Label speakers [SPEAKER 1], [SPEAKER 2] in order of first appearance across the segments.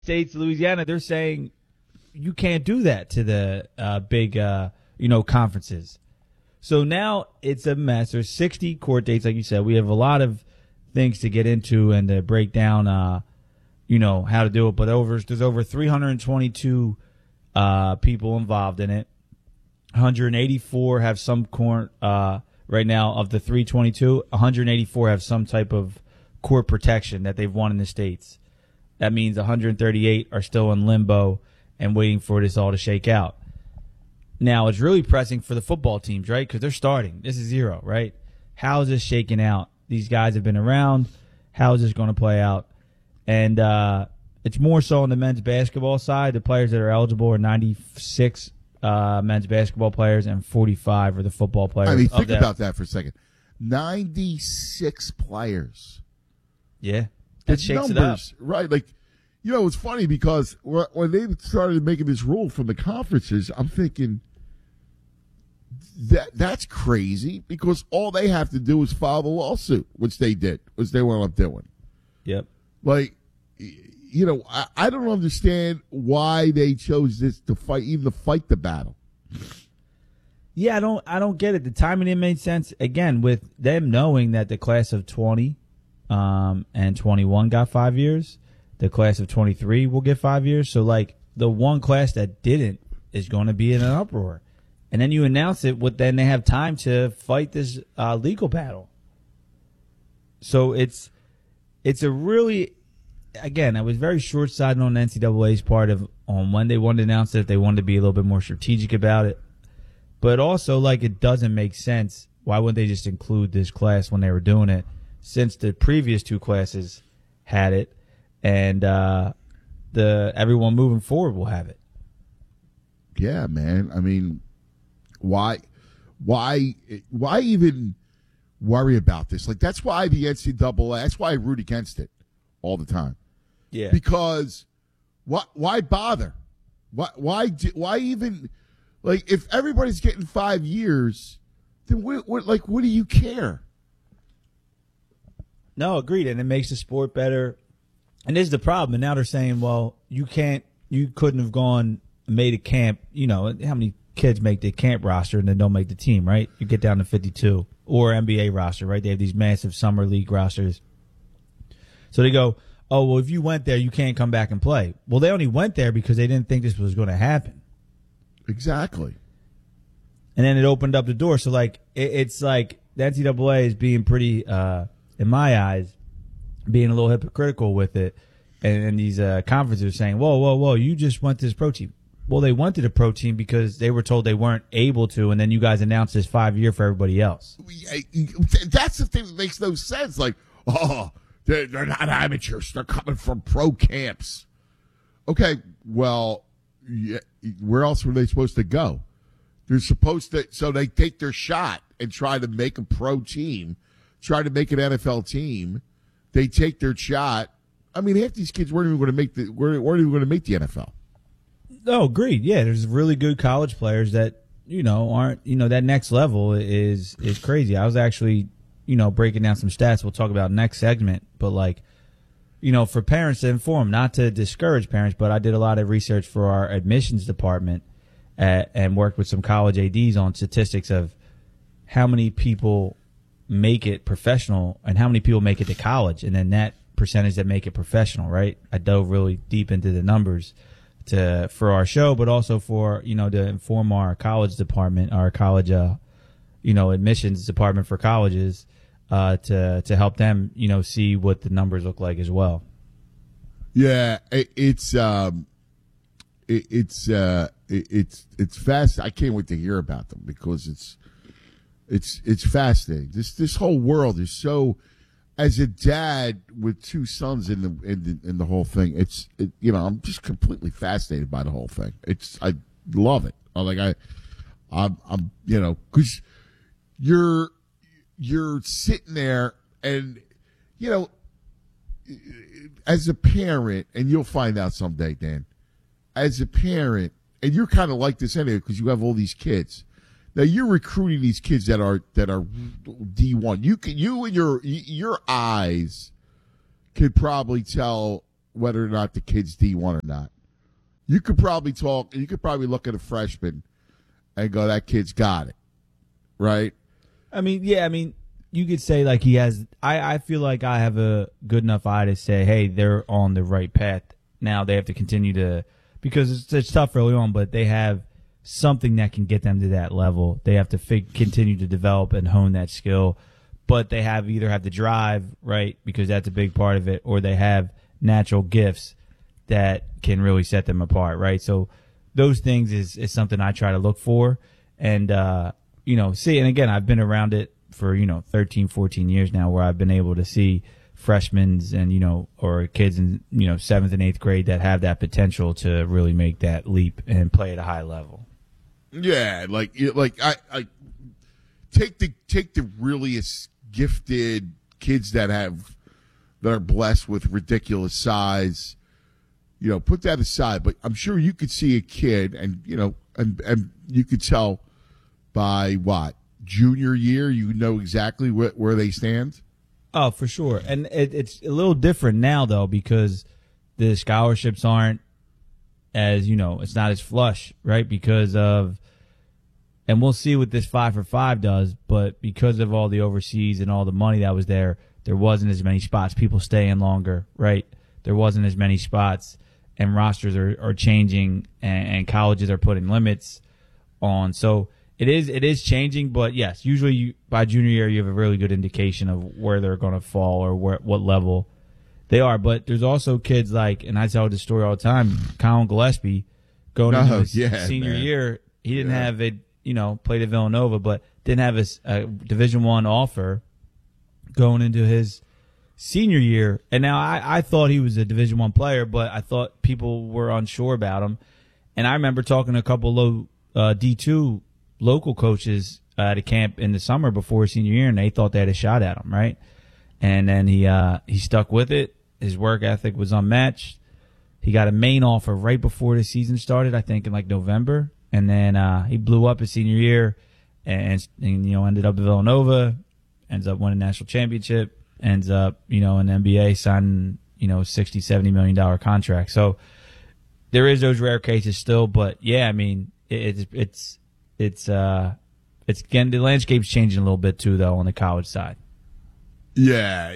[SPEAKER 1] States, Louisiana, they're saying you can't do that to the big, conferences. So now it's a mess. There's 60 court dates, like you said. We have a lot of things to get into and to break down, how to do it. But there's over 322 people involved in it. 184 have some court right now. Of the 322, 184 have some type of court protection that they've won in the states. That means 138 are still in limbo and waiting for this all to shake out. Now, it's really pressing for the football teams, right? Because they're starting. This is zero, right? How is this shaking out? These guys have been around. How is this going to play out? And it's more so on the men's basketball side. The players that are eligible are 96 men's basketball players and 45 are the football players.
[SPEAKER 2] I mean, think about that for a second. 96 players.
[SPEAKER 1] Yeah. That shakes
[SPEAKER 2] numbers,
[SPEAKER 1] it up.
[SPEAKER 2] Right? Like, it's funny because when they started making this rule from the conferences, I'm thinking that's crazy because all they have to do is file the lawsuit, which they did, which they wound up doing.
[SPEAKER 1] Yep.
[SPEAKER 2] Like, I don't understand why they chose this to fight the battle.
[SPEAKER 1] Yeah, I don't get it. The timing didn't make sense. Again, with them knowing that the class of 20 and 21 got 5 years, the class of 23 will get 5 years. So, like, the one class that didn't is going to be in an uproar. And then you announce it, then they have time to fight this legal battle. So it's a really, again, I was very short-sighted on the NCAA's part on when they wanted to announce it, if they wanted to be a little bit more strategic about it. But also, like, it doesn't make sense. Why wouldn't they just include this class when they were doing it, since the previous two classes had it, and everyone moving forward will have it?
[SPEAKER 2] Yeah, man. I mean, why even worry about this? Like, that's why the NCAA. That's why I root against it all the time.
[SPEAKER 1] Yeah.
[SPEAKER 2] Because why bother? Why even, like, if everybody's getting 5 years, then what do you care?
[SPEAKER 1] No, agreed, and it makes the sport better. And this is the problem. And now they're saying, well, you couldn't have made a camp. How many kids make the camp roster and then don't make the team, right? You get down to 52, or NBA roster, right? They have these massive summer league rosters. So they go, oh, well, if you went there, you can't come back and play. Well, they only went there because they didn't think this was going to happen.
[SPEAKER 2] Exactly.
[SPEAKER 1] And then it opened up the door. So, like, it's like the NCAA is being pretty, in my eyes, being a little hypocritical with it. And these conferences are saying, whoa, you just went to this pro team. Well, they went to the pro team because they were told they weren't able to, and then you guys announced this 5 year for everybody else.
[SPEAKER 2] That's the thing that makes no sense. Like, they're not amateurs. They're coming from pro camps. Okay, well, yeah, where else were they supposed to go? They're supposed to, so they take their shot and try to make a pro team, try to make an NFL team. They take their shot. I mean, half these kids weren't even going to make the NFL.
[SPEAKER 1] No, agreed. Yeah, there's really good college players that, aren't, that next level is crazy. I was actually, breaking down some stats we'll talk about next segment, but like, for parents to inform, not to discourage parents, but I did a lot of research for our admissions department and worked with some college ADs on statistics of how many people make it professional and how many people make it to college, and then that percentage that make it professional, right? I dove really deep into the numbers for our show, but also for, to inform our college department, our college, admissions department for colleges, to help them, see what the numbers look like as well.
[SPEAKER 2] Yeah, it's fast. I can't wait to hear about them because it's fascinating. This whole world is so. As a dad with two sons in the whole thing, I'm just completely fascinated by the whole thing. I love it. I'm because you're sitting there and as a parent, and you'll find out someday, Dan. As a parent, and you're kind of like this anyway because you have all these kids. Now you're recruiting these kids that are D1. You and your eyes could probably tell whether or not the kid's D1 or not. You could probably look at a freshman and go, that kid's got it, right?
[SPEAKER 1] I mean, you could say like he has. I feel like I have a good enough eye to say, hey, they're on the right path. Now they have to continue to, because it's tough early on, but they have something that can get them to that level. They have to continue to develop and hone that skill, but they either have the drive, right, because that's a big part of it, or they have natural gifts that can really set them apart, right? So those things is something I try to look for and, see. And again, I've been around it for, 13, 14 years now where I've been able to see freshmen and, or kids in, 7th and 8th grade that have that potential to really make that leap and play at a high level.
[SPEAKER 2] Yeah. I take the really gifted kids that are blessed with ridiculous size, put that aside. But I'm sure you could see a kid and you could tell by junior year, you know exactly where they stand.
[SPEAKER 1] Oh, for sure. And it's a little different now though, because the scholarships aren't as, it's not as flush, right? Because of, and we'll see what this 5 for 5 does, but because of all the overseas and all the money that was there wasn't as many spots. People staying longer, right? There wasn't as many spots, and rosters are changing, and colleges are putting limits on. So it is changing, but yes, usually by junior year you have a really good indication of where they're going to fall or what level they are. But there's also kids like, and I tell this story all the time, Colin Gillespie going into his senior year, he didn't have it. Played at Villanova, but didn't have a Division I offer going into his senior year. And now I thought he was a Division I player, but I thought people were unsure about him. And I remember talking to a couple low D2 local coaches at a camp in the summer before his senior year, and they thought they had a shot at him, right? And then he stuck with it. His work ethic was unmatched. He got a main offer right before the season started, I think in like November. And then he blew up his senior year and ended up at Villanova, ends up winning a national championship, ends up, in the NBA signing, $60, $70 million contract. So there is those rare cases still, but yeah, I mean, it's again, the landscape's changing a little bit too, though, on the college side.
[SPEAKER 2] Yeah.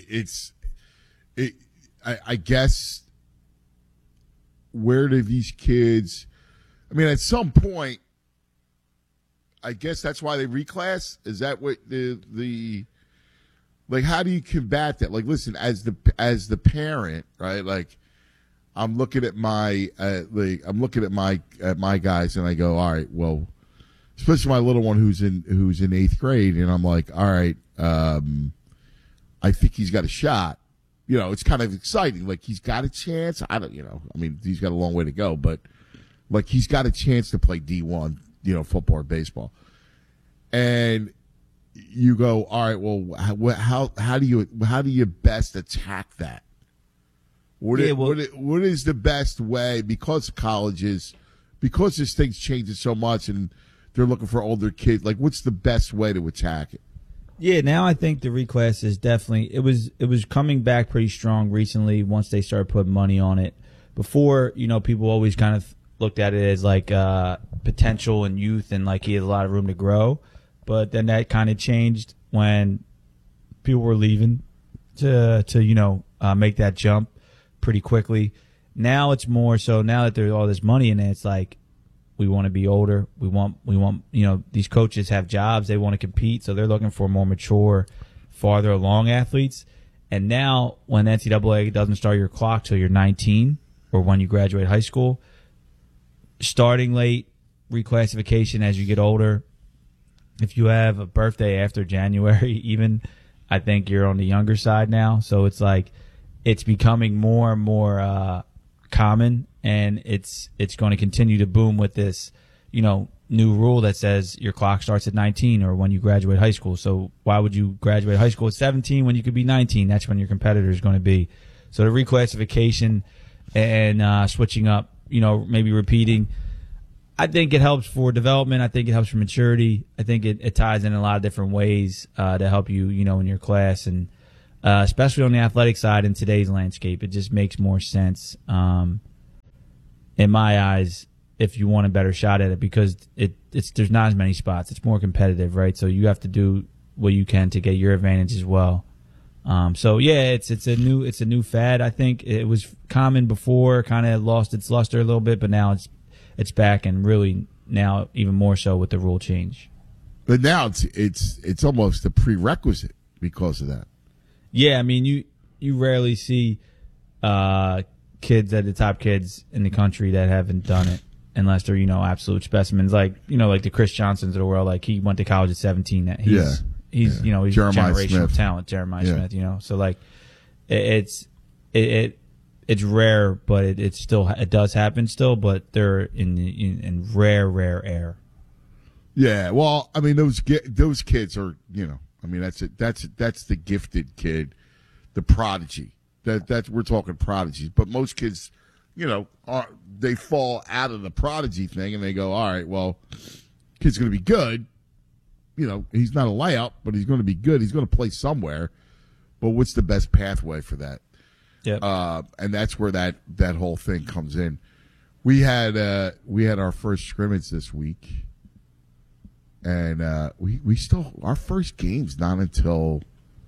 [SPEAKER 2] I guess, where do these kids, I mean, at some point, I guess that's why they reclass. Is that what the like? How do you combat that? Like, listen, as the parent, right? Like, I'm looking at my my guys, and I go, all right, well, especially my little one who's in 8th grade, and I'm like, all right, I think he's got a shot. It's kind of exciting. Like, he's got a chance. I mean, he's got a long way to go, but like, he's got a chance to play D1, football or baseball. And you go, all right, well, how do you best attack that? What is the best way, because this thing's changing so much and they're looking for older kids, like, what's the best way to attack it?
[SPEAKER 1] Yeah, now I think the reclass is definitely, it was coming back pretty strong recently once they started putting money on it. Before, people always kind of looked at it as like potential and youth, and like he had a lot of room to grow. But then that kind of changed when people were leaving to make that jump pretty quickly. Now it's more so, now that there's all this money in it, it's like, we want to be older. We want these coaches have jobs. They want to compete, so they're looking for more mature, farther along athletes. And now when NCAA doesn't start your clock till you're 19 or when you graduate high school, starting late, reclassification as you get older. If you have a birthday after January, even, I think you're on the younger side now. So it's like, it's becoming more and more common, and it's going to continue to boom with this, new rule that says your clock starts at 19 or when you graduate high school. So why would you graduate high school at 17 when you could be 19? That's when your competitor is going to be. So the reclassification and switching up, maybe repeating, I think it helps for development. I think it helps for maturity. I think it ties in a lot of different ways to help you, in your class. And especially on the athletic side in today's landscape. It just makes more sense, in my eyes, if you want a better shot at it, because there's not as many spots. It's more competitive, right? So you have to do what you can to get your advantage as well. So yeah, it's a new fad. I think it was common before, kind of lost its luster a little bit, but now it's back, and really now even more so with the rule change.
[SPEAKER 2] But now it's almost a prerequisite because of that.
[SPEAKER 1] Yeah, I mean you rarely see kids at the top kids in the country that haven't done it, unless they're absolute specimens, like like the Chris Johnsons of the world. Like he went to college at 17. He's he's
[SPEAKER 2] Jeremiah
[SPEAKER 1] generational
[SPEAKER 2] Smith.
[SPEAKER 1] talent. Jeremiah Smith, so like it's rare, but it does happen still, but they're in rare air.
[SPEAKER 2] Yeah, well, I mean those kids are I mean that's the gifted kid, the prodigy. That's we're talking prodigies, but most kids, they fall out of the prodigy thing and they go, all right, well, kid's going to be good. He's not a layout, but he's going to be good. He's going to play somewhere. But what's the best pathway for that?
[SPEAKER 1] Yeah.
[SPEAKER 2] And that's where that whole thing comes in. We had our first scrimmage this week, and we still, our first game's not until,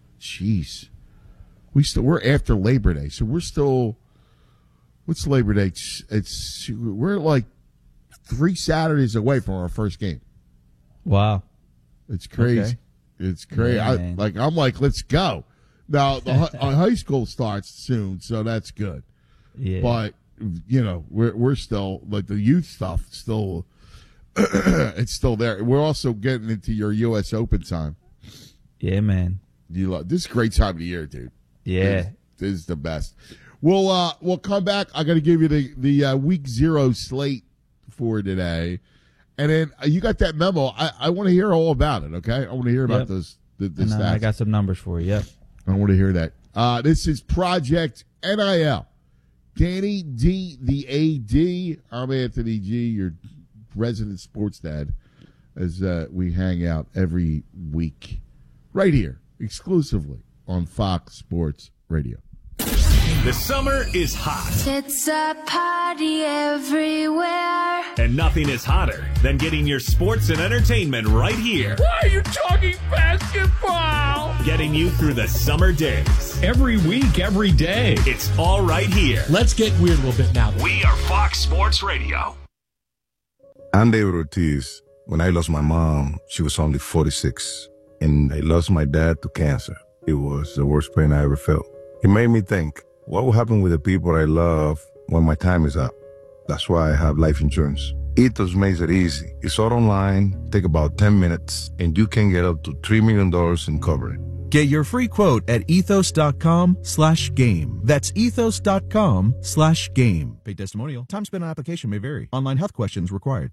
[SPEAKER 2] we're after Labor Day, so we're still. What's Labor Day? We're like 3 Saturdays away from our first game.
[SPEAKER 1] Wow.
[SPEAKER 2] It's crazy.
[SPEAKER 1] Okay.
[SPEAKER 2] It's crazy.
[SPEAKER 1] Yeah,
[SPEAKER 2] I'm like, let's go. Now, our high school starts soon, so that's good.
[SPEAKER 1] Yeah.
[SPEAKER 2] But, we're still, like, the youth stuff, still, it's still there. We're also getting into your U.S. Open time.
[SPEAKER 1] Yeah, man.
[SPEAKER 2] This is a great time of the year, dude.
[SPEAKER 1] Yeah.
[SPEAKER 2] This is the best. We'll come back. I got to give you the week 0 slate for today. And then you got that memo. I want to hear all about it, okay? I want to hear about those the stats.
[SPEAKER 1] I got some numbers for you, yep.
[SPEAKER 2] I want to hear that. This is Project NIL. Danny D, the AD. I'm Anthony G, your resident sports dad, as we hang out every week right here, exclusively on Fox Sports Radio.
[SPEAKER 3] The summer is hot.
[SPEAKER 4] It's a party everywhere.
[SPEAKER 3] And nothing is hotter than getting your sports and entertainment right here.
[SPEAKER 5] Why are you talking basketball?
[SPEAKER 3] Getting you through the summer days.
[SPEAKER 5] Every week, every day.
[SPEAKER 3] It's all right here.
[SPEAKER 5] Let's get weird a little bit now.
[SPEAKER 3] We are Fox Sports Radio.
[SPEAKER 6] I'm David Ortiz. When I lost my mom, she was only 46. And I lost my dad to cancer. It was the worst pain I ever felt. It made me think, what will happen with the people I love when my time is up? That's why I have life insurance. Ethos makes it easy. It's all online, take about 10 minutes, and you can get up to $3 million in coverage.
[SPEAKER 7] Get your free quote at ethos.com/game. That's ethos.com/game. Paid testimonial. Time spent on application may vary. Online health questions required.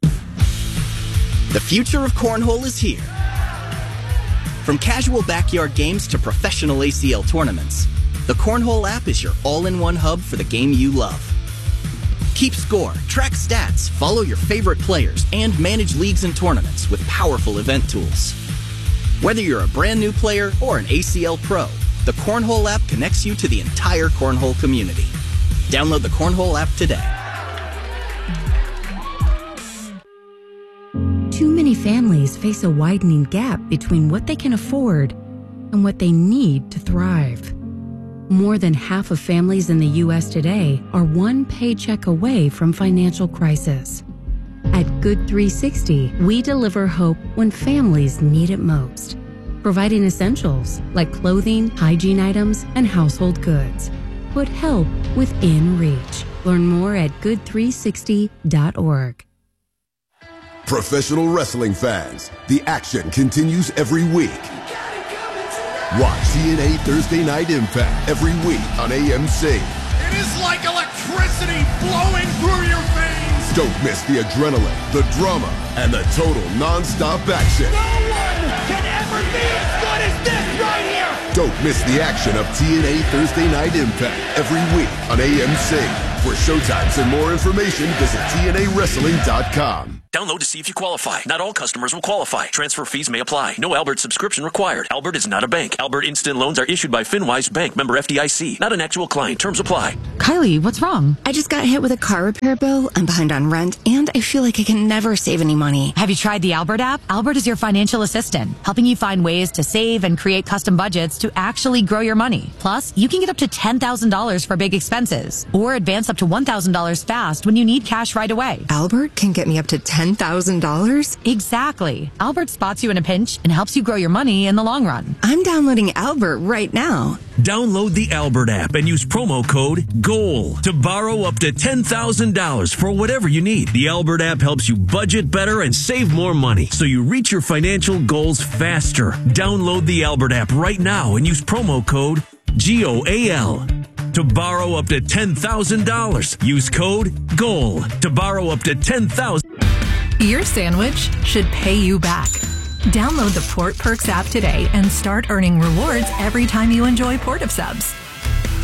[SPEAKER 8] The future of cornhole is here. From casual backyard games to professional ACL tournaments, the Cornhole app is your all-in-one hub for the game you love. Keep score, track stats, follow your favorite players, and manage leagues and tournaments with powerful event tools. Whether you're a brand new player or an ACL pro, the Cornhole app connects you to the entire cornhole community. Download the Cornhole app today.
[SPEAKER 9] Too many families face a widening gap between what they can afford and what they need to thrive. More than half of families in the U.S. today are one paycheck away from financial crisis. At Good 360, we deliver hope when families need it most, providing essentials like clothing, hygiene items, and household goods. Put help within reach. Learn more at good360.org.
[SPEAKER 10] Professional wrestling fans, the action continues every week. Watch TNA Thursday Night Impact every week on AMC.
[SPEAKER 5] It is like electricity flowing through your veins.
[SPEAKER 10] Don't miss the adrenaline, the drama, and the total non-stop action.
[SPEAKER 5] No one can ever be as good as this right here.
[SPEAKER 10] Don't miss the action of TNA Thursday Night Impact every week on AMC. For showtimes and more information, visit TNAWrestling.com.
[SPEAKER 11] Download to see if you qualify. Not all customers will qualify. Transfer fees may apply. No Albert subscription required. Albert is not a bank. Albert Instant Loans are issued by FinWise Bank, member FDIC. Not an actual client. Terms apply.
[SPEAKER 12] Kylie, what's wrong?
[SPEAKER 13] I just got hit with a car repair bill. I'm behind on rent, and I feel like I can never save any money.
[SPEAKER 12] Have you tried the Albert app? Albert is your financial assistant, helping you find ways to save and create custom budgets to actually grow your money. Plus, you can get up to $10,000 for big expenses, or advance up to $1,000 fast when you need cash right away.
[SPEAKER 13] Albert can get me up to $10,000?
[SPEAKER 12] Exactly. Albert spots you in a pinch and helps you grow your money in the long run.
[SPEAKER 13] I'm downloading Albert right now.
[SPEAKER 11] Download the Albert app and use promo code GOAL to borrow up to $10,000 for whatever you need. The Albert app helps you budget better and save more money so you reach your financial goals faster. Download the Albert app right now and use promo code GOAL to borrow up to $10,000. Use code GOAL to borrow up to $10,000.
[SPEAKER 14] Your sandwich should pay you back. Download the Port Perks app today and start earning rewards every time you enjoy Port of Subs.